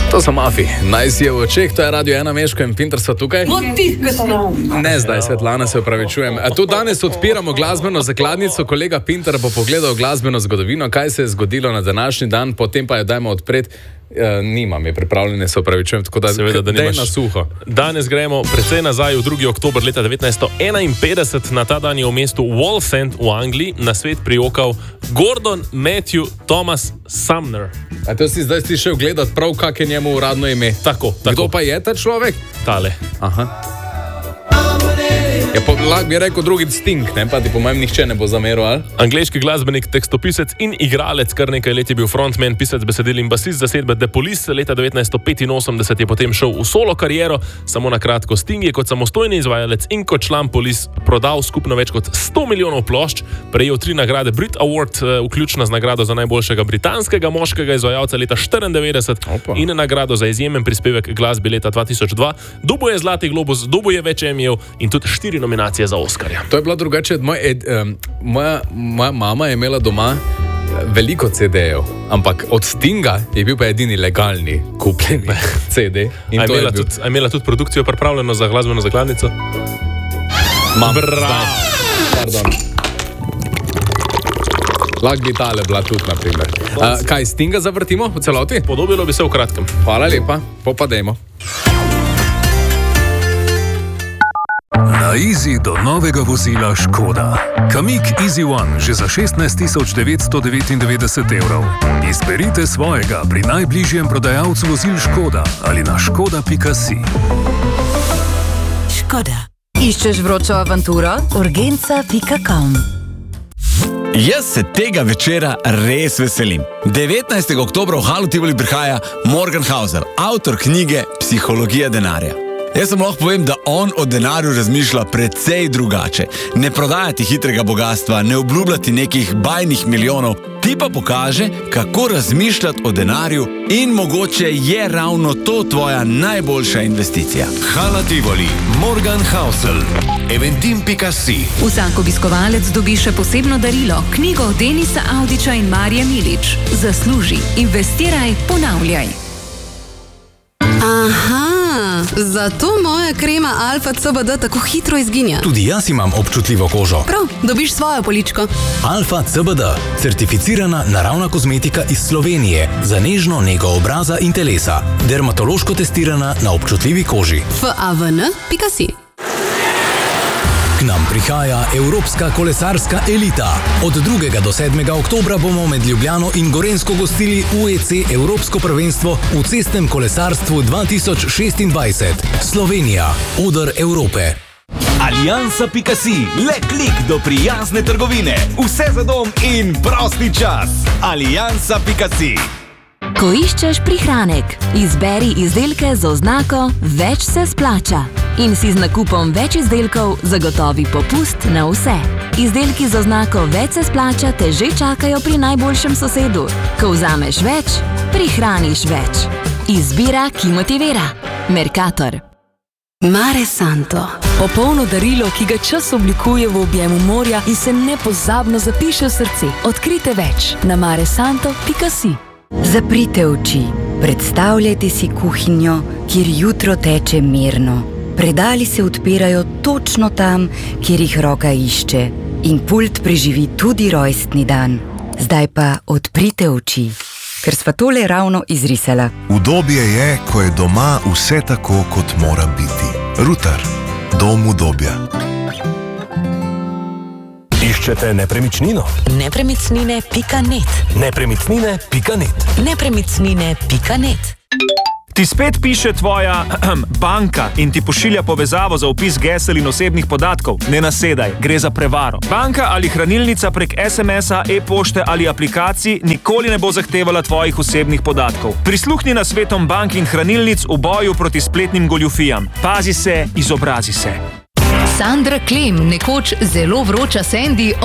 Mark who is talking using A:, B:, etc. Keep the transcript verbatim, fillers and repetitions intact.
A: To so Mafi, naj si je v očeh, to je Radio ena Meško in Pinter so tukaj. Ne zdaj, Svetlana, se opravičujem. Tu danes odpiramo glasbeno zakladnico, kolega Pinter bo pogledal glasbeno zgodovino, kaj se je zgodilo na današnji dan, potem pa jo dajmo odpreti. Uh, nimam je pripravljene, se opravičujem, tako da
B: seveda, da nimaš
A: na suho.
B: Danes gremo precej nazaj v drugi oktober leta devetnajststo enainpetdeset. Na ta dan je v mestu Wallsend v Angliji na svet prijokal Gordon Matthew Thomas Sumner.
A: A to si zdaj si šel gledati prav, kak je njemu uradno ime?
B: Tako, tako.
A: Kdo pa je ta človek?
B: Tale.
A: Aha. Ja, po, lahko bi rekel drugi Sting, ne? Pa ti po mojem nihče ne bo zameril, ali?
B: Angleški glasbenik, tekstopisec in igralec, kar nekaj let je bil frontman, pisec besedil in basist zasedbe The Police. Leta devetnajststo petinosemdeset je potem šel v solo kariero, samo na kratko. Sting je kot samostojni izvajalec in kot član Police prodal skupno več kot sto milijonov plošč, prejel tri nagrade Brit Award, vključno z nagrado za najboljšega britanskega moškega izvajalca leta štiriindevetdeset Opa. In nagrado za izjemen prispevek glasbi leta dva tisoč dva. Dobil je Zlati globus, dobil je več Emmyjev in tudi štiri nominacije za Oskarja.
A: To je bila drugače. Moj, ed, um, moja, moja mama je imela doma veliko C D-jev, ampak od Stinga je bil pa edini legalni kupljeni C D.
B: A je imela, bil... tudi, imela tudi produkcijo pripravljeno za glasbeno zakladnico?
A: Mam, bravo! Pardon. Lahko bi tale bila tudi, na primer. Uh, kaj, Stinga zavrtimo v celoti?
B: Podobilo bi se v kratkem.
A: Hvala lepa, popademo.
C: Na Easy do novega vozila Škoda. Kamiq Easy One že za šestnajst tisoč devetsto devetindevetdeset evrov. Izberite svojega pri najbližjem prodajalcu vozil Škoda ali na škoda pika si.
D: Škoda. Iščeš vročo avanturo? urgenca pika com.
E: Jaz se tega večera res veselim. devetnajstega oktobra v Halu Tivoli prihaja Morgan Housel, avtor knjige Psihologija denarja. Jaz sem lahko povem, da on o denarju razmišlja precej drugače. Ne prodajati hitrega bogatstva, ne obljubljati nekih bajnih milijonov, ti pa pokaže, kako razmišljati o denarju in mogoče je ravno to tvoja najboljša investicija.
C: Hala Tivoli, Morgan Housel, eventim pika si.
D: Vsak obiskovalec dobi še posebno darilo, knjigo Denisa Avdića in Marije Milič. Zasluži, investiraj, ponavljaj.
F: Aha, zato moja krema Alfa C B D tako hitro izginja.
G: Tudi jaz imam občutljivo kožo.
F: Prav, dobiš svojo poličko.
G: Alfa C B D, certificirana naravna kozmetika iz Slovenije za nežno nego obraza in telesa. Dermatološko testirana na občutljivi koži.
F: F A V N pika si.
G: K nam prihaja Evropska kolesarska elita. Od drugega do sedmega oktobra bomo med Ljubljano in Gorenjsko gostili U E C Evropsko prvenstvo v cestnem kolesarstvu dva tisoč šestindvajset. Slovenija, oder Evrope.
H: Aliansa pika si, le klik do prijazne trgovine. Vse za dom in prosti čas. Aliansa pika si.
D: Ko iščeš prihranek, izberi izdelke z oznako Več se splača. In si z nakupom več izdelkov zagotovi popust na vse. Izdelki z oznako Več se splača te že čakajo pri najboljšem sosedu. Ko vzameš več, prihraniš več. Izbira, ki motivira. Mercator.
F: Mare Santo.
I: Popolno darilo, ki ga čas oblikuje v objemu morja in se nepozabno zapiše v srce. Odkrite več na mare santo pika si.
J: Zaprite oči. Predstavljajte si kuhinjo, kjer jutro teče mirno. Predali se odpirajo točno tam, kjer jih roka išče. In pult preživi tudi rojstni dan. Zdaj pa odprite oči, ker sva tole ravno izrisala.
K: Udobje je, ko je doma vse tako, kot mora biti. Rutar. Dom udobja.
C: Iščete nepremičnino?
I: nepremičnine pika net.
C: nepremičnine pika net.
I: nepremičnine pika net.
L: Ti spet piše tvoja ahem, banka in ti pošilja povezavo za vpis gesel in osebnih podatkov. Ne nasedaj, gre za prevaro. Banka ali hranilnica prek es em es-a, e-pošte ali aplikacij nikoli ne bo zahtevala tvojih osebnih podatkov. Prisluhni nasvetom bank in hranilnic v boju proti spletnim goljufijam. Pazi se, izobrazi se.
M: Sandra Klem, nekoč zelo vroča Sandy,